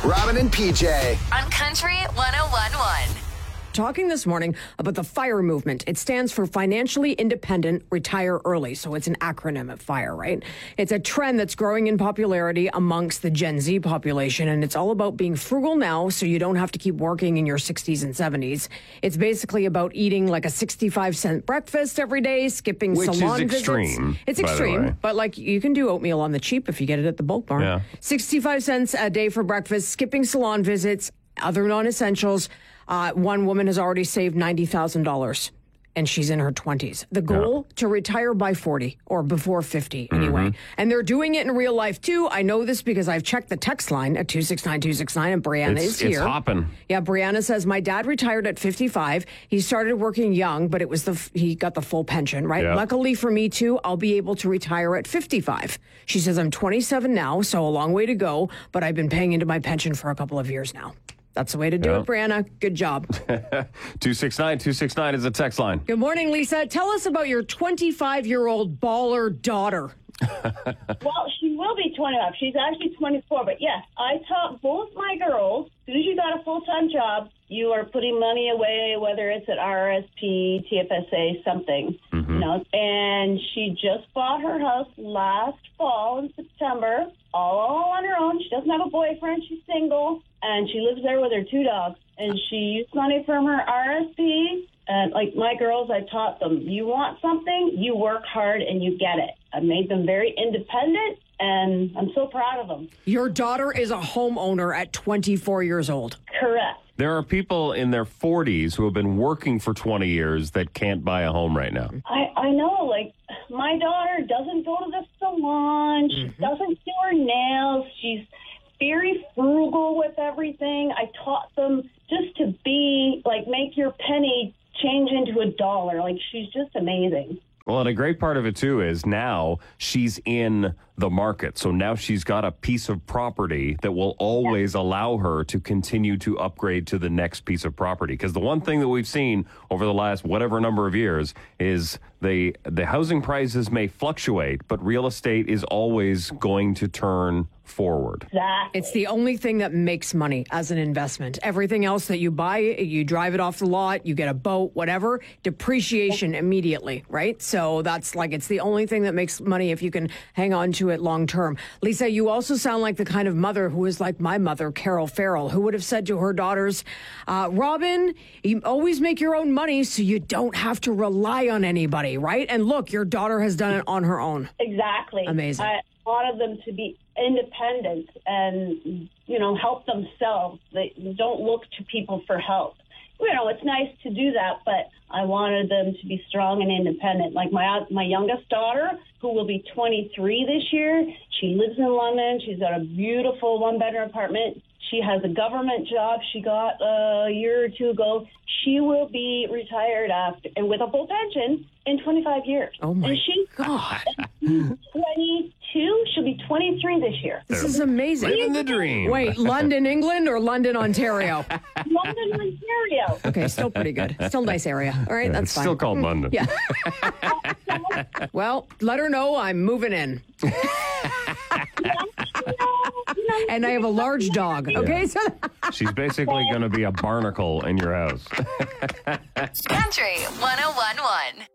Robin and PJ. On Country 101.1. Talking this morning about the FIRE movement. It stands for Financially Independent Retire Early. So it's an acronym of FIRE, right? It's a trend that's growing in popularity amongst the Gen Z population. And it's all about being frugal now so you don't have to keep working in your 60s and 70s. It's basically about eating like a 65-cent breakfast every day, skipping salon visits. Extreme, It's extreme, but like you can do oatmeal on the cheap if you get it at the bulk barn. Yeah. 65 cents a day for breakfast, skipping salon visits, other non-essentials. One woman has already saved $90,000 and she's in her 20s. The goal to retire by 40 or before 50 anyway. And they're doing it in real life too. I know this because I've checked the text line at 269-269 and Brianna is here. It's hopping. Yeah, Brianna says, my dad retired at 55. He started working young, but it was he got the full pension, right? Yep. Luckily for me too, I'll be able to retire at 55. She says, I'm 27 now, so a long way to go, but I've been paying into my pension for a couple of years now. That's the way to do it, Brianna. Good job. 269-269 is the text line. Good morning, Lisa. Tell us about your 25-year-old baller daughter. Well, she will be 25. She's actually 24. But yes, I taught both my girls, as soon as you got a full-time job, you are putting money away, whether it's at RRSP, TFSA, something. You know. And she just bought her house last fall in September, all on her own. She doesn't have a boyfriend. She's single. And she lives there with her 2 dogs. And she used money from her RSP. And like my girls, I taught them, you want something, you work hard and you get it. I made them very independent, and I'm so proud of them. Your daughter is a homeowner at 24 years old. Correct. There are people in their 40s who have been working for 20 years that can't buy a home right now. I know, like, my daughter doesn't go to the salon. She doesn't do her nails. She's very frugal with everything. I taught them just to be, like, make your penny change into $1. Like, she's just amazing. Well, and a great part of it, too, is now she's in the market. So now she's got a piece of property that will always allow her to continue to upgrade to the next piece of property. Because the one thing that we've seen over the last whatever number of years is the housing prices may fluctuate, but real estate is always going to turn forward. Exactly. It's the only thing that makes money as an investment. Everything else that you buy, you drive it off the lot, you get a boat, whatever, depreciation immediately, right? So that's like, it's the only thing that makes money if you can hang on to it long term. Lisa, you also sound like the kind of mother who is like my mother, Carol Farrell, who would have said to her daughters, Robin, you always make your own money so you don't have to rely on anybody, right? And look, your daughter has done it on her own. Exactly. Amazing. I wanted them to be independent and, you know, help themselves. They don't look to people for help. You know, it's nice to do that, but I wanted them to be strong and independent. Like my youngest daughter, who will be 23 this year, she lives in London. She's got a beautiful one-bedroom apartment. She has a government job she got a year or two ago. She will be retired after and with a full pension in 25 years. Oh, my and she's God. 22. She'll be 23 this year. This is amazing. Living the dream. Wait, London, England or London, Ontario? London, Ontario. Okay, still pretty good. Still a nice area. All right, that's It's fine. still called London. Yeah. Well, let her know I'm moving in. And I have a large dog. Okay, so She's basically going to be a barnacle in your house. Country 101.1.